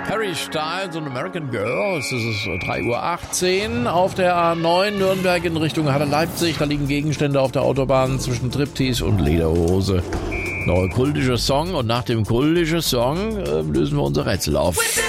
Harry Styles und American Girl. Es ist 3:18 Uhr auf der A9 Nürnberg in Richtung Halle-Leipzig. Da liegen Gegenstände auf der Autobahn zwischen Triptease und Lederhose. Noch ein kultischer Song und nach dem kultischen Song lösen wir unser Rätsel auf.